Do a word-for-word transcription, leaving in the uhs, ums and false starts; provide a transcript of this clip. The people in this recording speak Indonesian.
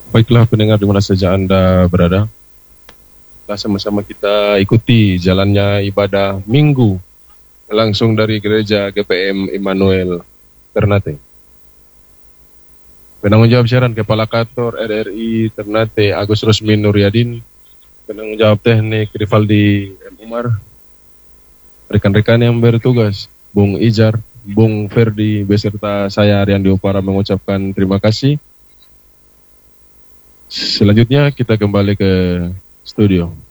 Baiklah pendengar di mana saja Anda berada, kita sama-sama kita ikuti jalannya ibadah Minggu langsung dari Gereja G P M Immanuel Ternate. Penanggung jawab siaran Kepala Kantor R R I Ternate Agus Rusmin Nuryadin, penanggung jawab teknik Rivaldi M. Umar, rekan-rekan yang bertugas Bung Ijar, Bung Ferdi beserta saya Rian Diopara mengucapkan terima kasih. Selanjutnya kita kembali ke studio.